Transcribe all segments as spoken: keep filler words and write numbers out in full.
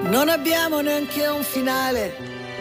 Non abbiamo neanche un finale,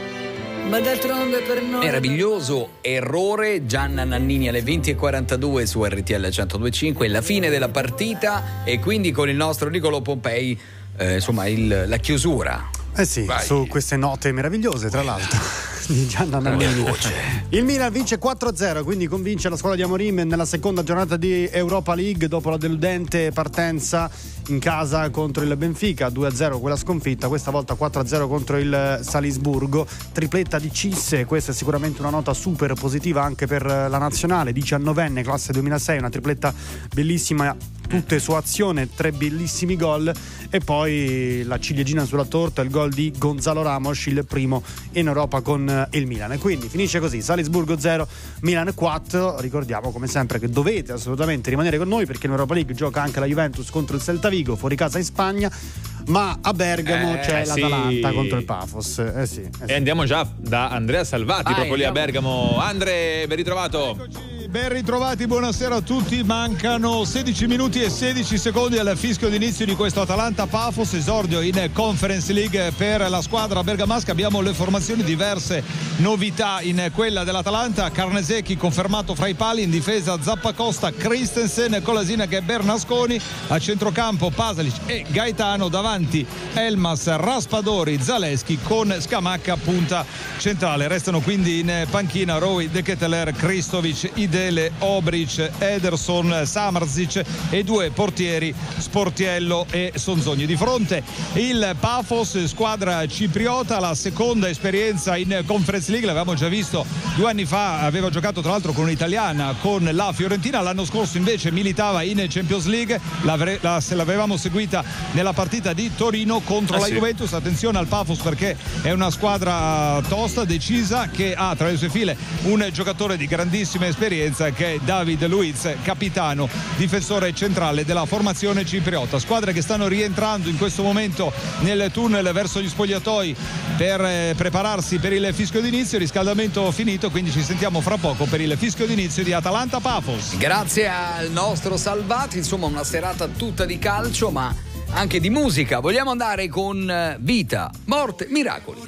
ma d'altronde per noi... Meraviglioso errore, Gianna Nannini alle venti e quarantadue su R T L centodue e cinque, la fine della partita e quindi con il nostro Niccolò Pompei, eh, insomma, il, la chiusura. Eh sì, Vai. Su queste note meravigliose, tra l'altro, di Gianna Nannini. Il Milan vince quattro a zero, quindi convince la squadra di Amorim nella seconda giornata di Europa League dopo la deludente partenza in casa contro il Benfica, due a zero quella sconfitta, questa volta quattro a zero contro il Salisburgo, tripletta di Cisse, questa è sicuramente una nota super positiva anche per la nazionale, diciannovenne, classe duemilasei, una tripletta bellissima, tutte su azione, tre bellissimi gol e poi la ciliegina sulla torta, il gol di Gonzalo Ramos, il primo in Europa con il Milan. E quindi finisce così, Salisburgo zero, Milan quattro. Ricordiamo come sempre che dovete assolutamente rimanere con noi perché in Europa League gioca anche la Juventus contro il Celta Vigo, fuori casa in Spagna, ma a Bergamo eh, c'è sì. l'Atalanta contro il Pafos. Eh sì, eh sì. E andiamo già da Andrea Salvati, ah, proprio lì a Bergamo. Andre, ben ritrovato. Eccoci. Ben ritrovati, buonasera a tutti. Mancano sedici minuti e sedici secondi al fischio d'inizio di questo Atalanta-Pafos, esordio in Conference League per la squadra bergamasca. Abbiamo le formazioni, diverse novità in quella dell'Atalanta. Carnesecchi confermato fra i pali, in difesa Zappacosta, Christensen, Kolasinac e Bernasconi, a centrocampo Pasalic e Gaetano, davanti Elmas, Raspadori, Zaleschi con Scamacca punta centrale. Restano quindi in panchina Roy, De Ketteler, Kristovic, Ide Obric, Ederson, Samarzic e due portieri Sportiello e Sonzogni. Di fronte il Pafos, squadra cipriota, la seconda esperienza in Conference League, l'avevamo già visto due anni fa, aveva giocato tra l'altro con un'italiana, con la Fiorentina, l'anno scorso invece militava in Champions League, la, se l'avevamo seguita nella partita di Torino contro ah, la sì. Juventus. Attenzione al Pafos perché è una squadra tosta, decisa, che ha tra le sue file un giocatore di grandissima esperienza che è David Luiz, capitano, difensore centrale della formazione cipriota. Squadre che stanno rientrando in questo momento nel tunnel verso gli spogliatoi per eh, prepararsi per il fischio d'inizio. Riscaldamento finito, quindi ci sentiamo fra poco per il fischio d'inizio di Atalanta-Pafos. Grazie al nostro Salvati, insomma una serata tutta di calcio ma anche di musica. Vogliamo andare con Vita, Morte, Miracoli.